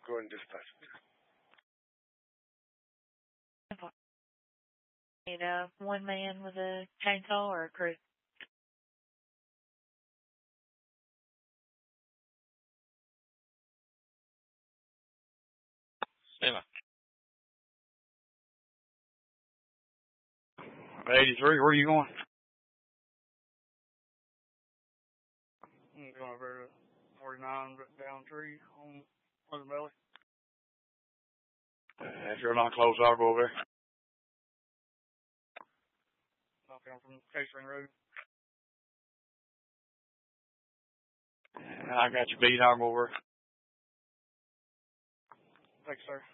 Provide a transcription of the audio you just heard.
Go ahead and dispatch it. Need one man with a chainsaw or a crew? Stand by. 83, where are you going? I'm going over to 49 down tree on Pleasant Valley. If you're not close, I'll go over there. I'll come from Catering Road. I got you beat, I'll go over. Thanks, sir.